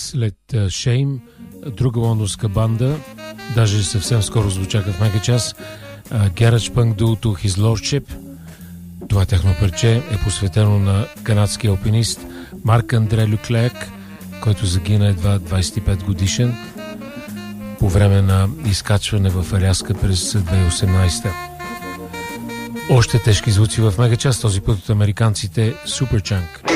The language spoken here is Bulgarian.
след Shame, друга лондонска банда, даже съвсем скоро звучаха в Мегачас, Garage Punk дуото His Lordship. Това тяхно парче е посветено на канадския алпинист Марк-Андре Люклек, който загина едва 25 годишен по време на изкачване в Аляска през 2018. Още тежки звуци в Мегачас, този път от американците Superchunk.